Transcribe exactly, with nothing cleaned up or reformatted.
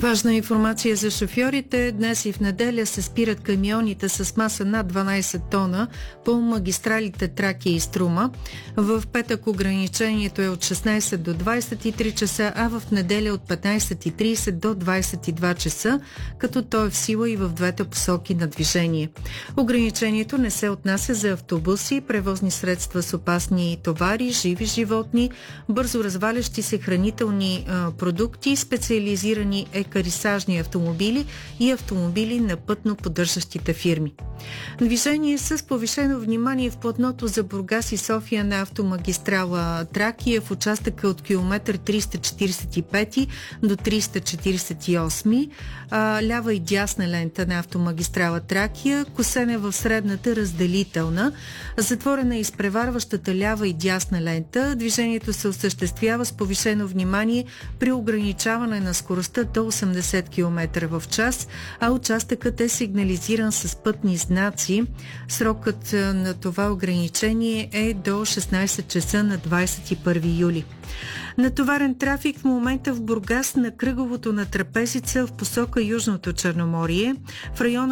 Важна информация за шофьорите. Днес и в неделя се спират камионите с маса над дванайсет тона по магистралите Тракия и Струма. В петък ограничението е от шестнайсет до двайсет и три часа, а в неделя от петнайсет и трийсет до двайсет и два часа, като то е в сила и в двете посоки на движение. Ограничението не се отнася за автобуси, превозни средства с опасни товари, живи животни, бързо развалящи се хранителни а, продукти, специализирани екарисажни автомобили и автомобили на пътно поддържащите фирми. Движение с повишено внимание в платното за Бургас и София на автомагистрала Тракия в участъка от километър триста четирийсет и пет до триста четирийсет и осем, а, лява и дясна лента на автомагистрала Тракия, косене в средната разделителна, затворена и изпреварващата лява и дясна лента. Движението се осъществява с повишено внимание при ограничаване на скоростта до осемдесет километра в час, а участъкът е сигнализиран с пътни знаци. Срокът на това ограничение е до шестнайсет часа на двайсет и първи юли. Натоварен трафик в момента в Бургас на кръговото на Трапезица в посока Южното Черноморие. В района